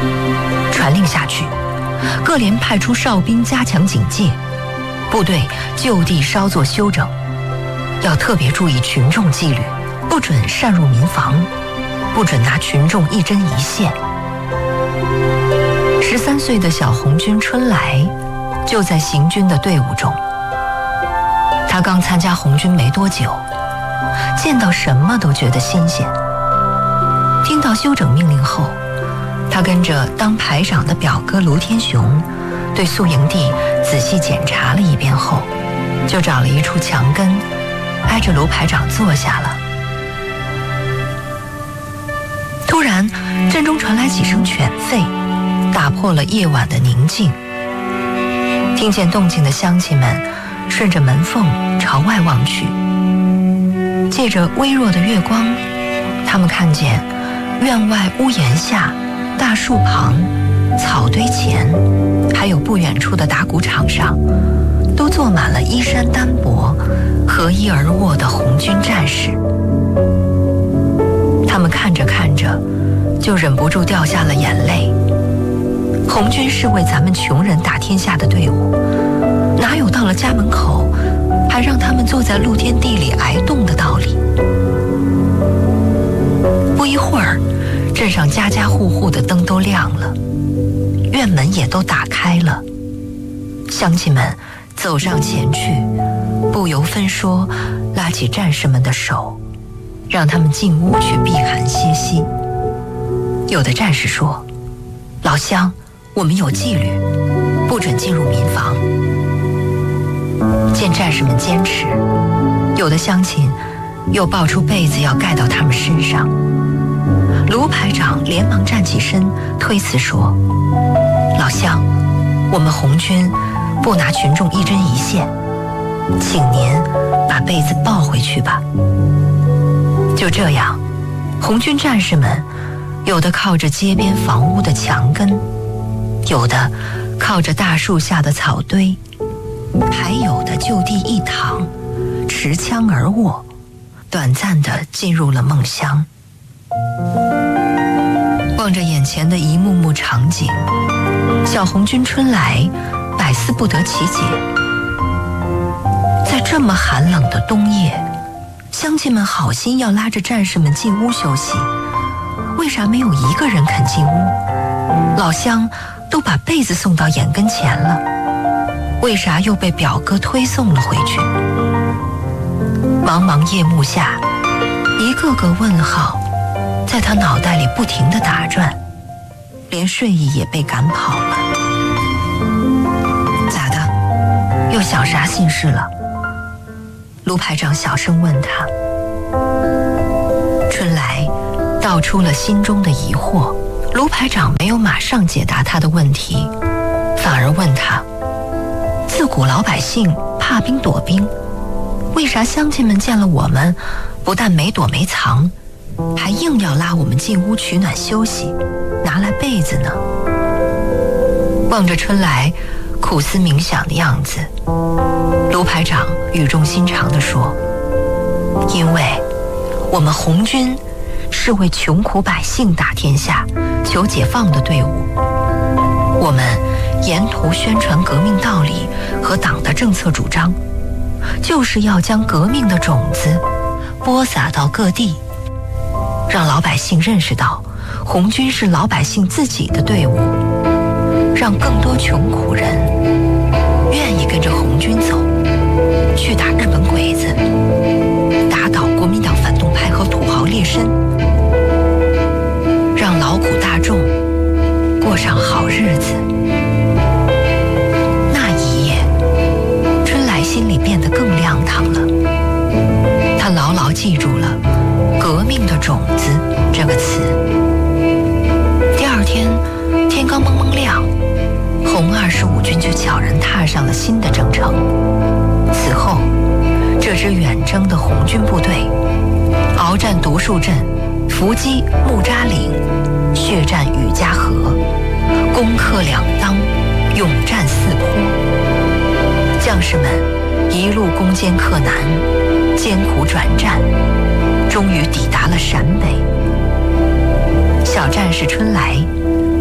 传令下去，各连派出哨兵加强警戒，部队就地稍作休整，要特别注意群众纪律，不准擅入民房，不准拿群众一针一线。13岁的小红军春来就在行军的队伍中。他刚参加红军没多久，见到什么都觉得新鲜。听到休整命令后，他跟着当排长的表哥卢天雄对宿营地仔细检查了一遍后，就找了一处墙根，挨着卢排长坐下了。突然，阵中传来几声犬吠，打破了夜晚的宁静。听见动静的乡亲们顺着门缝朝外望去，借着微弱的月光，他们看见院外屋檐下、大树旁、草堆前，还有不远处的打谷场上，都坐满了衣衫单薄、合衣而卧的红军战士。他们看着看着，就忍不住掉下了眼泪。红军是为咱们穷人打天下的队伍，哪有到了家门口还让他们坐在露天地里挨冻的道理？不一会儿，镇上家家户户的灯都亮了，院门也都打开了。乡亲们走上前去，不由分说拉起战士们的手，让他们进屋去避寒歇息。有的战士说：“老乡，我们有纪律，不准进入民房。”见战士们坚持，有的乡亲又抱出被子要盖到他们身上。卢排长连忙站起身推辞说：“老乡，我们红军不拿群众一针一线，请您把被子抱回去吧。”就这样，红军战士们有的靠着街边房屋的墙根，有的靠着大树下的草堆，还有的就地一躺，持枪而卧，短暂地进入了梦乡。望着眼前的一幕幕场景，小红军春来百思不得其解。在这么寒冷的冬夜，乡亲们好心要拉着战士们进屋休息，为啥没有一个人肯进屋？老乡都把被子送到眼跟前了，为啥又被表哥推送了回去？茫茫夜幕下，一个个问号在他脑袋里不停地打转，连睡意也被赶跑了。咋的？又想啥心事了？卢排长小声问他。春来道出了心中的疑惑，卢排长没有马上解答他的问题，反而问他：自古老百姓怕兵躲兵，为啥乡亲们见了我们，不但没躲没藏，还硬要拉我们进屋取暖休息，拿来被子呢？望着春来苦思冥想的样子，卢排长语重心长地说：因为我们红军是为穷苦百姓打天下、求解放的队伍，我们沿途宣传革命道理和党的政策主张，就是要将革命的种子播撒到各地，让老百姓认识到红军是老百姓自己的队伍，让更多穷苦人愿意跟着红军走，去打日本鬼子，打倒国民党反动派和土豪劣绅，让劳苦大众过上好日子。那一夜，春来心里变得更亮堂了，他牢牢记住了革命的种子这个词。第二天天刚蒙蒙亮，红25军就悄然踏上了新的征程。此后，这支远征的红军部队鏖战独树镇，伏击木扎岭，血战雨家河，攻克两当，勇战四坡。将士们一路攻坚克难，艰苦转战，终于抵达了陕北。小战士春来